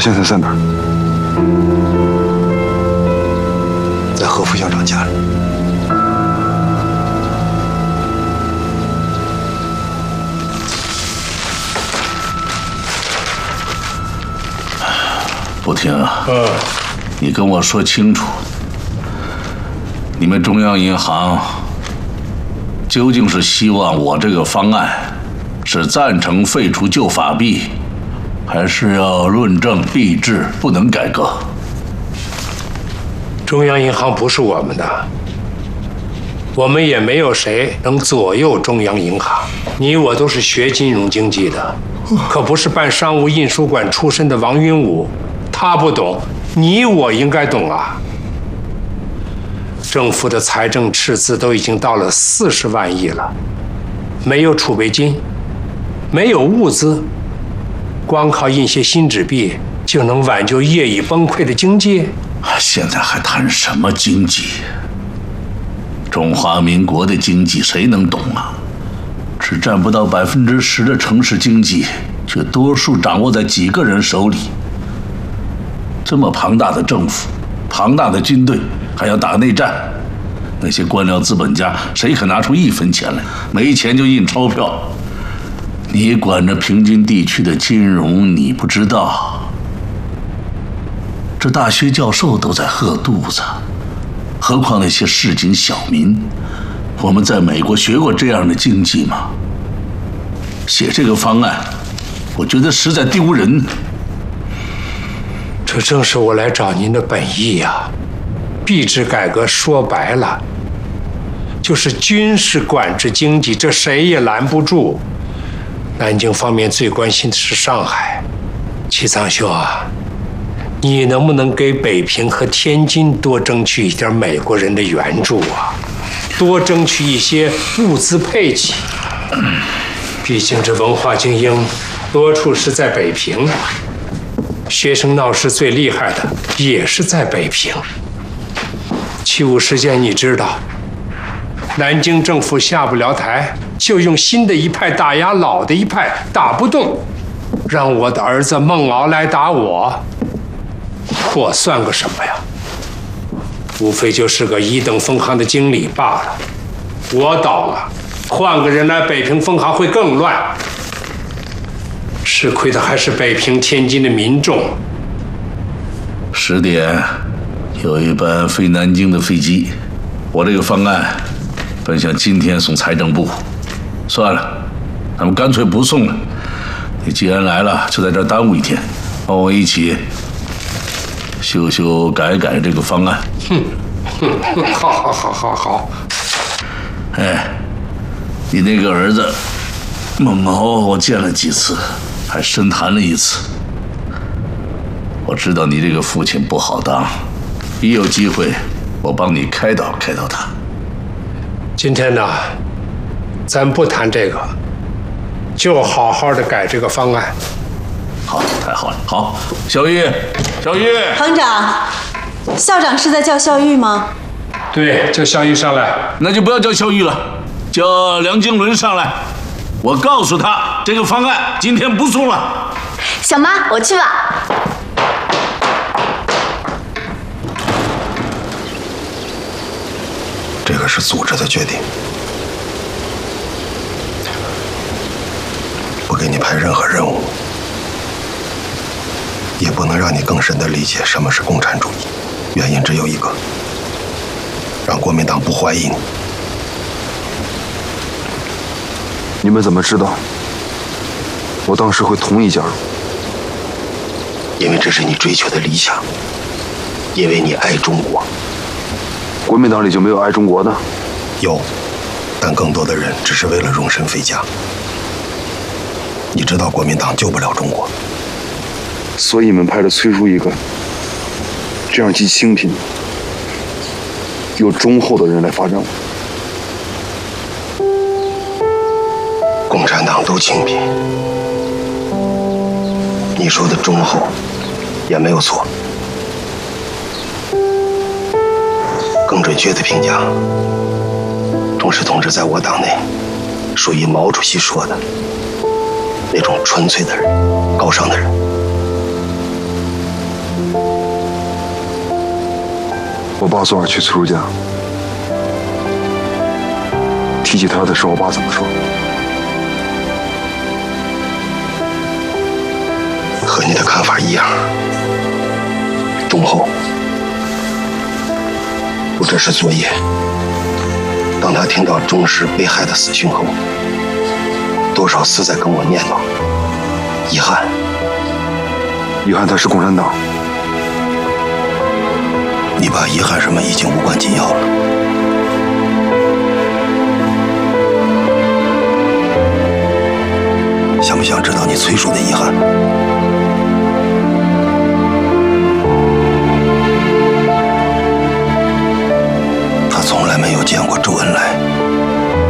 现在在哪儿？ 在何副校长家里。 不听啊！你跟我说清楚，你们中央银行究竟是希望我这个方案是赞成废除旧法币，还是要论证币制不能改革？ 中央银行不是我们的，我们也没有谁能左右中央银行。你我都是学金融经济的，可不是办商务印书馆出身的王云武。他不懂，你我应该懂啊。政府的财政赤字都已经到了40万亿了，没有储备金，没有物资，光靠印些新纸币就能挽救业已崩溃的经济？ 现在还谈什么经济？中华民国的经济谁能懂啊？只占不到10%的城市经济，却多数掌握在几个人手里。这么庞大的政府，庞大的军队，还要打内战，那些官僚资本家谁肯拿出1分钱来？没钱就印钞票。你管着平均地区的金融，你不知道？这大学教授都在饿肚子，何况那些市井小民？我们在美国学过这样的经济吗？写这个方案，我觉得实在丢人。 这正是我来找您的本意呀。币制改革说白了，就是军事管制经济，这谁也拦不住。南京方面最关心的是上海。七藏兄啊，你能不能给北平和天津多争取一点美国人的援助啊？多争取一些物资配给。毕竟这文化精英多处是在北平。学生闹事最厉害的也是在北平。75事件你知道，南京政府下不了台，就用新的一派打压老的一派，打不动，让我的儿子孟敖来打我，我算个什么呀？无非就是个1等分行的经理罢了。我倒了，换个人来北平分行会更乱。吃亏的还是北平、天津的民众。 10点有一班飞南京的飞机，我这个方案本想今天送财政部，算了，咱们干脆不送了。你既然来了，就在这儿耽误1天，帮我一起修改这个方案。 好。 哎，你那个儿子孟敖，我见了几次，还深谈了1次。我知道你这个父亲不好当，一有机会，我帮你开导他。 今天呢，咱不谈这个，就好好的改这个方案。 好，太好了。好，小玉， 行长，校长是在叫孝玉吗？ 对，叫孝玉上来。 那就不要叫孝玉了，叫梁经纶上来。我告诉他，这个方案今天不送了。 小妈，我去吧。 这个是组织的决定，不给你派任何任务，也不能让你更深地理解什么是共产主义。原因只有一个，让国民党不怀疑你。 你们怎么知道我当时会同意加入？ 因为这是你追求的理想，因为你爱中国。 国民党里就没有爱中国的？ 有，但更多的人只是为了容身废家。你知道国民党救不了中国， 所以你们派了崔叔一个这样既清贫又忠厚的人来发展我。 共产党都清贫，你说的忠厚也没有错。更准确的评价，钟氏同志在我党内属于毛主席说的那种纯粹的人、高尚的人。 爸昨晚去崔叔家，提起他的时候，我爸怎么说？ 和你的看法一样，忠厚。我这是作业。当他听到钟氏被害的死讯后，多少次在跟我念叨，遗憾。 遗憾他是共产党。 你爸遗憾什么已经无关紧要了。想不想知道你崔叔的遗憾？